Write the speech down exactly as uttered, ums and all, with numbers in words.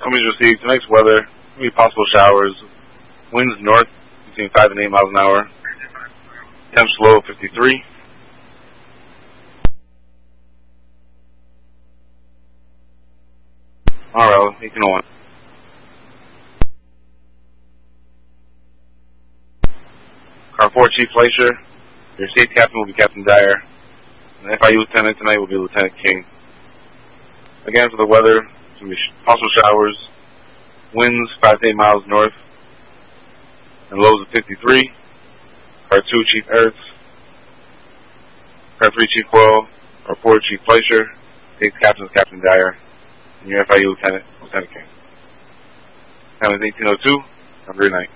Companies received tonight's weather. Maybe possible showers. Winds north between five and eight miles an hour. Temps low fifty-three. Alright, eighteen oh one. Car four, Chief Fleischer. Your safety captain will be Captain Dyer. And the F I U lieutenant tonight will be Lieutenant King. Again, for the weather, it's going to be possible showers. Winds five to eight miles north. And lows of fifty-three. Car two, Chief Ertz. Car three, Chief Boyle. Car four, Chief Fleischer. Safety captain is Captain Dyer. And your F I U lieutenant, Lieutenant King. Time is eighteen oh two. Have a great night.